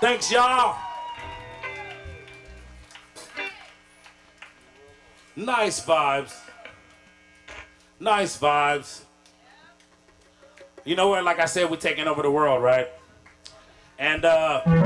Thanks, y'all. Nice vibes. Nice vibes. You know what? Like I said, we're taking over the world, right? And